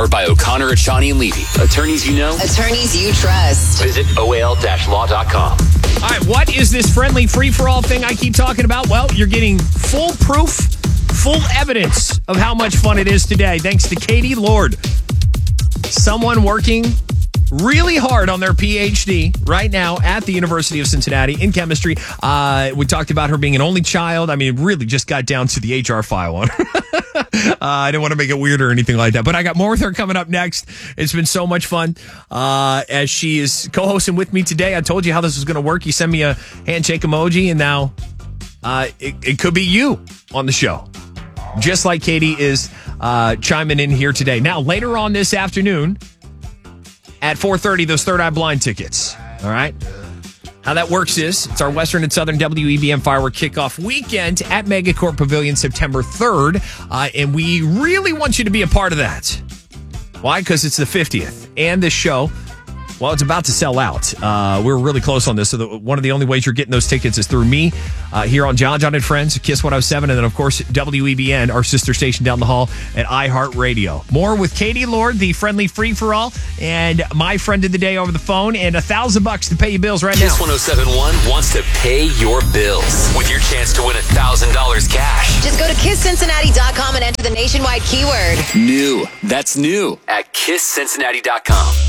Powered by O'Connor, Achani, and Levy. Attorneys you know. Attorneys you trust. Visit OAL-law.com. All right, what is this friendly free-for-all thing I keep talking about? Well, you're getting full proof, full evidence of how much fun it is today, thanks to Katie Lord. Someone working really hard on their PhD right now at the University of Cincinnati in chemistry. We talked about her being an only child. I mean, really just got down to the HR file on her. I didn't want to make it weird or anything like that, but I got more with her coming up next. It's been so much fun as she is co-hosting with me today. I told you how this was going to work. You send me a handshake emoji, and now it could be you on the show, just like Katie is chiming in here today. Now, later on this afternoon at 4:30, those Third Eye Blind tickets. All right. How that works is it's our Western and Southern WEBM Firework Kickoff Weekend at Megacorp Pavilion September 3rd. And we really want you to be a part of that. Why? Because it's the 50th. And this show, well, it's about to sell out. We're really close on this. So one of the only ways you're getting those tickets is through me here on John and Friends, Kiss 107, and then, of course, WEBN, our sister station down the hall at iHeartRadio. More with Katie Lord, the friendly free-for-all, and my friend of the day over the phone, and $1,000 to pay your bills right now. Kiss 107.1 wants to pay your bills with your chance to win $1,000 cash. Just go to KissCincinnati.com and enter the nationwide keyword. New. That's new at KissCincinnati.com.